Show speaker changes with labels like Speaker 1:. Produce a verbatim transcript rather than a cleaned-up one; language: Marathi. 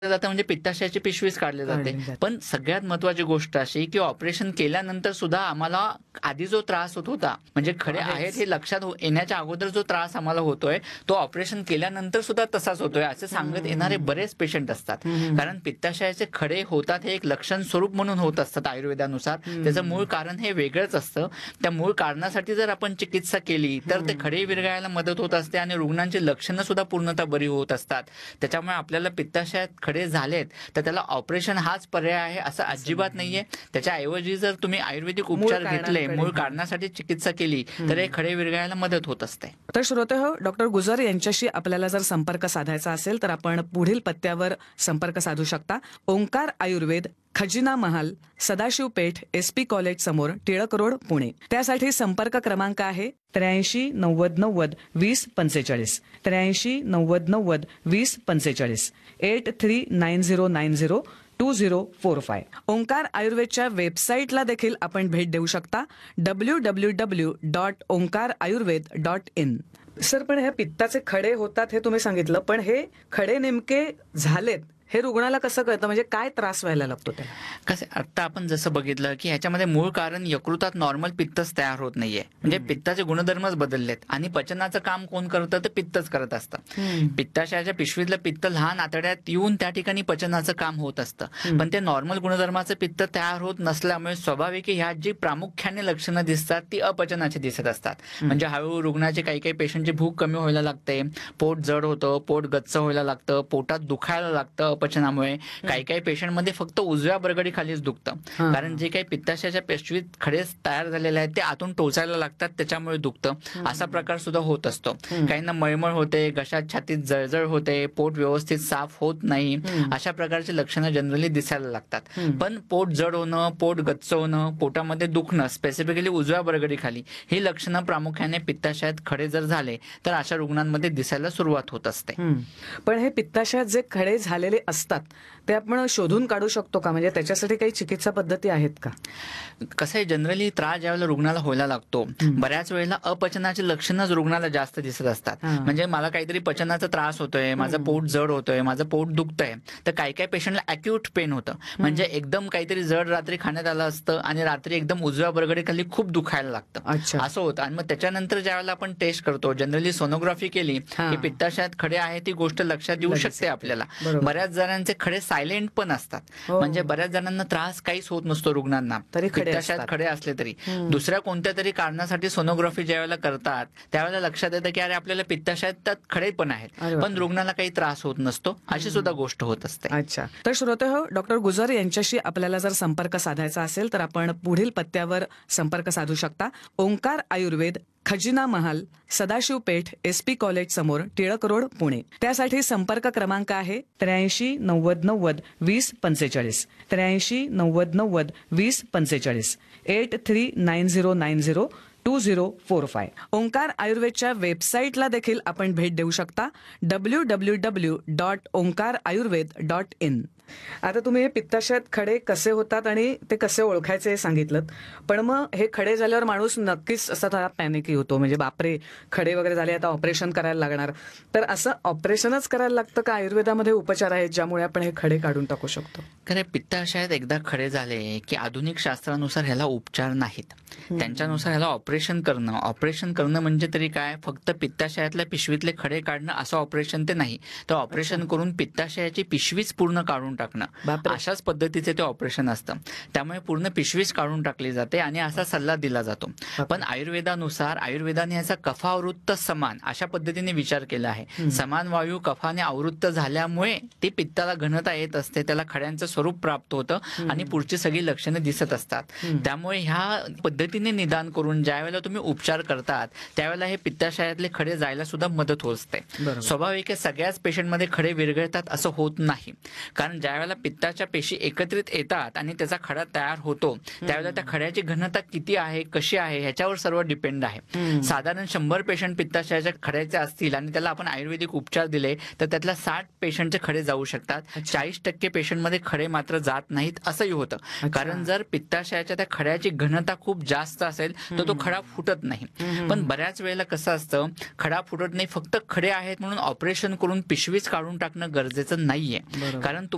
Speaker 1: जातं म्हणजे पित्ताशयाची पिशवीच काढली जाते.
Speaker 2: काढली जाते.
Speaker 1: पण सगळ्यात महत्त्वाची गोष्ट अशी की ऑपरेशन केल्यानंतर सुद्धा आम्हाला आधी जो त्रास होत होता म्हणजे खडे
Speaker 2: आहेच.
Speaker 1: आहेत हे लक्षात हो- येण्याच्या अगोदर जो त्रास आम्हाला होतोय तो ऑपरेशन केल्यानंतर सुद्धा तसाच होतोय असे सांगत येणारे बरेच पेशंट असतात.
Speaker 2: हम्म.
Speaker 1: कारण पित्ताशयाचे खडे होतात हे एक लक्षण स्वरूप म्हणून होत असतात आयुर्वेदानुसार. त्याचं मूळ कारण हे वेगळंच असतं. त्या मूळ कारणासाठी जर आपण चिकित्सा केली तर ते खडे विरघळायला मदत होत असते आणि रुग्णांची लक्षणं सुद्धा पूर्णतः बरी होत असतात. त्याच्यामुळे आपल्याला पित्ताशयात खडे झालेत तर त्याला ऑपरेशन हाच पर्याय आहे असं अजिबात नाहीये. त्याच्याऐवजी जर तुम्ही आयुर्वेदिक
Speaker 2: मूळ
Speaker 1: उपचार घेतले,
Speaker 2: कारणांकडे.
Speaker 1: मूळ कारणासाठी चिकित्सा केली तर हे खडे विरघळायला मदत होत असते.
Speaker 2: तर श्रोते हो, डॉक्टर गुजर यांच्याशी आपल्याला जर संपर्क साधायचा असेल तर आपण पुढील पत्त्यावर संपर्क साधू शकता. ओंकार आयुर्वेद, खजिना महाल, सदाशिव पेठ, एस पी कॉलेज समोर, टिळक रोड, पुणे. त्यासाठी संपर्क क्रमांक आहे त्र्याऐंशी नव्वद नव्वद वीस पंचेचाळीस त्र्याऐंशी नव्वद नव्वद वीस पंचेचाळीस eight three nine zero nine zero to zero four five. Omkar आयुर्वेदच्या वेबसाईटला देखील आपण भेट देऊ शकता W W W dot Omkar Ayurveda dot in. Sir, पण हे पित्ताचे खडे होतात हे तुम्ही सांगितलं, पण हे खडे नेमके झालेत हे रुग्णाला कसं कळतं? म्हणजे काय त्रास व्हायला लागतो त्याला?
Speaker 1: कसं आता आपण जसं बघितलं की ह्याच्यामध्ये मूळ कारण यकृतात नॉर्मल पित्तच तयार होत नाहीये. म्हणजे पित्ताचे गुणधर्मच बदललेत आणि पचनाचं काम कोण करतं तर पित्तच करत असतं. पित्ताशयाच्या पिशवीतलं पित्त लहान आतड्यात येऊन त्या ठिकाणी पचनाचं काम होत असतं. पण ते नॉर्मल गुणधर्माचं पित्त तयार होत नसल्यामुळे स्वाभाविक ह्यात जी प्रामुख्याने लक्षणं दिसतात ती अपचनाची दिसत असतात. म्हणजे हळूहळू रुग्णाचे काही काही पेशंटची भूक कमी व्हायला लागते, पोट जड होतं, पोट गच्च व्हायला लागतं, पोटात दुखायला लागतं अपचनामुळे. काही काही पेशंटमध्ये फक्त उजव्या बरगडी खालीच दुखतं. कारण जे काही पित्ताशयाच्या पिशवीत खडे तयार झालेले आहेत ते आतून टोचायला लागतात त्याच्यामुळे दुखतं. असा प्रकार सुद्धा होत असतो. काहींना मळमळ होते, घशात छातीत जळजळ होते, पोट व्यवस्थित साफ होत नाही, अशा प्रकारची लक्षणं जनरली दिसायला लागतात. पण पोट जड होणं, पोट गच्च होणं, पोटामध्ये दुखणं स्पेसिफिकली उजव्या बरगडी खाली ही लक्षणं प्रामुख्याने पित्ताशयात खडे जर झाले तर अशा रुग्णांमध्ये दिसायला सुरुवात होत असते.
Speaker 2: पण हे पित्ताशयात जे खडे झालेले असतात ते आपण शोधून काढू शकतो का? म्हणजे त्याच्यासाठी काही चिकित्सा पद्धती आहेत का?
Speaker 1: कसं आहे, जनरली त्रास ज्यावेळेला रुग्णाला व्हायला लागतो बऱ्याच वेळेला अपचनाची लक्षणंच रुग्णाला जास्त दिसत असतात. म्हणजे मला काहीतरी पचनाचा त्रास होतोय, माझं पोट जड होतोय, माझं पोट दुखतंय. तर काही काही पेशंटला अॅक्यूट पेन होतं. म्हणजे एकदम काहीतरी जड रात्री खाण्यात आलं असतं आणि रात्री एकदम उजव्या बरगडीखाली खूप दुखायला लागतं असं होतं. आणि मग त्याच्यानंतर ज्यावेळेला आपण टेस्ट करतो, जनरली सोनोग्राफी केली की पित्ताशयात खडे आहे ती गोष्ट लक्षात येऊ शकते आपल्याला. बऱ्याच जणांचे खडे सायलेंट पण असतात. म्हणजे बऱ्याच जणांना त्रास काहीच होत नसतो रुग्णांना पित्ताशयात खडे असले तरी. दुसऱ्या कोणत्या तरी कारणासाठी सोनोग्राफी ज्यावेळेला करतात त्यावेळेला लक्षात येतं की अरे आपल्याला पित्ताशयात खडे पण आहेत पण रुग्णाला काही त्रास होत नसतो. अशी सुद्धा गोष्ट होत असते.
Speaker 2: अच्छा. तर श्रोते हो, डॉक्टर गुजर यांच्याशी आपल्याला जर संपर्क साधायचा असेल तर आपण पुढील पत्त्यावर संपर्क साधू शकता. ओंकार आयुर्वेद, खजिना महाल, सदाशिव पेठ, एस पी कॉलेज समोर, टिळक रोड, पुणे. त्यासाठी संपर्क क्रमांक आहे त्र्याऐंशी नव्वद नव्वद वीस पंचेचाळीस त्र्याऐंशी नव्वद नव्वद वीस पंचेचाळीस eight three nine zero nine zero to zero four five. Omkar आयुर्वेदच्या वेबसाईटला देखील आपण भेट देऊ शकता W W W dot Omkar Ayurveda dot in. आता तुम्ही हे पित्ताशयात खडे कसे होतात आणि ते कसे ओळखायचे हे सांगितलं, पण मग हे खडे झाल्यावर माणूस नक्कीच असा थोडा पॅनिकही होतो. म्हणजे बापरे, खडे वगैरे झाले, आता ऑपरेशन करायला लागणार. तर असं ऑपरेशनच करायला लागतं का आयुर्वेदामध्ये उपचार आहेत ज्यामुळे आपण हे खडे काढून टाकू शकतो?
Speaker 1: खरे पित्ताशयात एकदा खडे झाले की आधुनिक शास्त्रानुसार ह्याला उपचार नाहीत. त्यांच्यानुसार ह्याला ऑपरेशन करणं ऑपरेशन करणं म्हणजे तरी काय, फक्त पित्ताशयातल्या पिशवीतले खडे काढणं असं ऑपरेशन ते नाही. तर ऑपरेशन करून पित्ताशयाची पिशवीच पूर्ण काढून टाकणं अशाच पद्धतीचे ते ऑपरेशन असतं. त्यामुळे पूर्ण पिशवीच काढून टाकली जाते आणि असा सल्ला दिला जातो. पण आयुर्वेदानुसार आयुर्वेदाने याचा कफावृत्त समान अशा पद्धतीने विचार केला आहे. समान वायू कफाने आवृत्त झाल्यामुळे ती पित्ताला घनता येत असते, त्याला खड्यांचं स्वरूप प्राप्त होतं आणि पुढची सगळी लक्षणं दिसत असतात. त्यामुळे ह्या पद्धतीने निदान करून ज्यावेळेला तुम्ही उपचार करतात त्यावेळेला हे पित्ताशयातले खडे जायला सुद्धा मदत होत असते. स्वाभाविक आहे, सगळ्याच पेशंटमध्ये खडे विरघळतात असं होत नाही. कारण ज्यावेळेला पित्ताच्या पेशी एकत्रित येतात आणि त्याचा खडा तयार होतो त्यावेळेला त्या खड्याची घनता किती आहे, कशी आहे ह्याच्यावर सर्व डिपेंड आहे. साधारण शंभर पेशंट पित्ताशयाच्या खड्याचे असतील आणि त्याला आपण आयुर्वेदिक उपचार दिले तर त्यातल्या साठ पेशंटचे खडे जाऊ शकतात. चाळीस टक्के पेशंटमध्ये खडे मात्र जात नाहीत असंही होतं. कारण जर पित्ताशयाच्या त्या खड्याची घनता खूप जास्त असेल तर तो खडा फुटत नाही. पण बऱ्याच वेळेला कसं असतं, खडा फुटत नाही, फक्त खडे आहेत म्हणून ऑपरेशन करून पिशवीच काढून टाकणं गरजेचं नाहीये. कारण